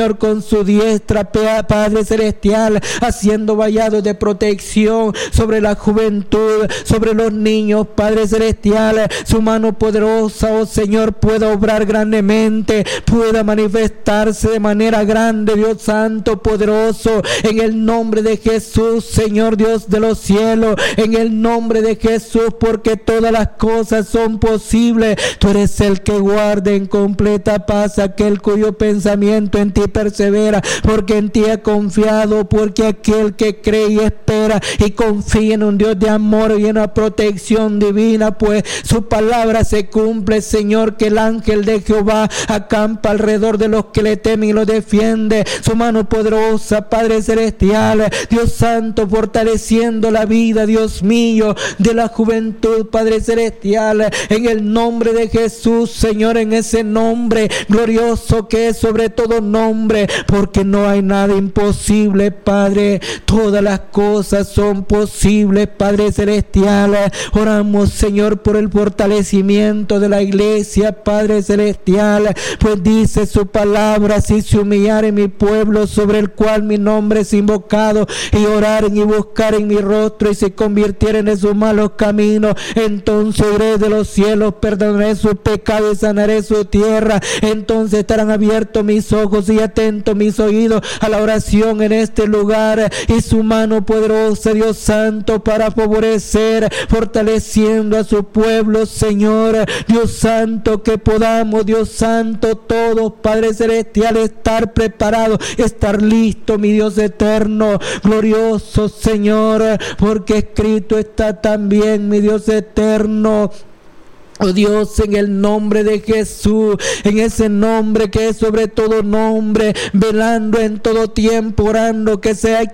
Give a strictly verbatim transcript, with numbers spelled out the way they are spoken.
con su diestra, Padre celestial, haciendo vallados de protección sobre la juventud, sobre los niños, Padre celestial. Su mano poderosa, oh Señor, pueda obrar grandemente, pueda manifestarse de manera grande, Dios santo, poderoso, en el nombre de Jesús, Señor Dios de los cielos, en el nombre de Jesús, porque todas las cosas son posibles. Tú eres el que guarda en completa paz aquel cuyo pensamiento en ti persevera, porque en ti ha confiado, porque aquel que cree y espera y confía en un Dios de amor y en una protección divina, pues su palabra se cumple, Señor, que el ángel de Jehová acampa alrededor de los que le temen y lo defiende. Su mano poderosa, Padre celestial, Dios santo, fortaleciendo la vida, Dios mío, de la juventud, Padre celestial, en el nombre de Jesús, Señor, en ese nombre glorioso que es sobre todo nombre, porque no hay nada imposible, Padre. Todas las cosas son posibles, Padre celestial. Oramos, Señor, por el fortalecimiento de la iglesia, Padre celestial, pues dice su palabra: si se humillare mi pueblo, sobre el cual mi nombre es invocado, y oraren y buscaren mi rostro, y se convirtieren en sus malos caminos, entonces iré de los cielos, perdonaré sus pecados y sanaré su tierra. Entonces estarán abiertos mis ojos y atentos mis oídos a la oración en este lugar, y su mano poderosa, Dios santo, para favorecer, fortaleciendo a su pueblo, Señor, Dios santo, que podamos, Dios santo, todos, Padre celestial, estar preparados, estar listos, mi Dios eterno, glorioso, Señor, porque escrito está también, mi Dios eterno. Oh Dios, en el nombre de Jesús, en ese nombre que es sobre todo nombre, velando en todo tiempo, orando que sea